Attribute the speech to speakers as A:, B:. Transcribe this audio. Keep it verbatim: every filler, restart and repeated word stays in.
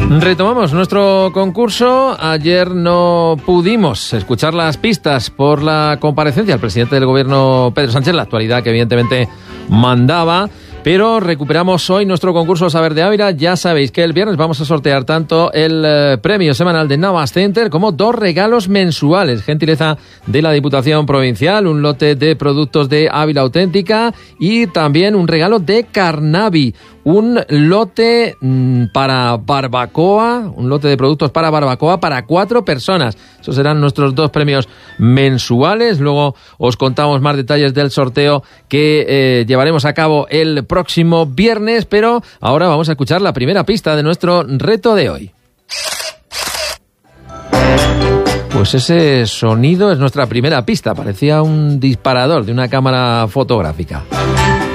A: Retomamos nuestro concurso. Ayer no pudimos escuchar las pistas por la comparecencia del presidente del gobierno, Pedro Sánchez, la actualidad que evidentemente mandaba. Pero recuperamos hoy nuestro concurso Saber de Ávila. Ya sabéis que el viernes vamos a sortear tanto el eh, premio semanal de Navas Center como dos regalos mensuales. Gentileza de la Diputación Provincial, un lote de productos de Ávila Auténtica y también un regalo de Carnavi. Un lote mmm, para barbacoa, un lote de productos para barbacoa para cuatro personas. Esos serán nuestros dos premios mensuales. Luego os contamos más detalles del sorteo que eh, llevaremos a cabo el próximo viernes, pero ahora vamos a escuchar la primera pista de nuestro reto de hoy. Pues ese sonido es nuestra primera pista. Parecía un disparador de una cámara fotográfica.